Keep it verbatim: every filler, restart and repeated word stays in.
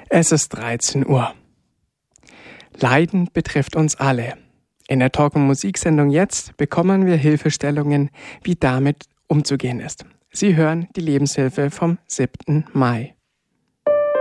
Es ist dreizehn Uhr. Leiden betrifft uns alle. In der Talk- und Musiksendung jetzt bekommen wir Hilfestellungen, wie damit umzugehen ist. Sie hören die Lebenshilfe vom siebten Mai.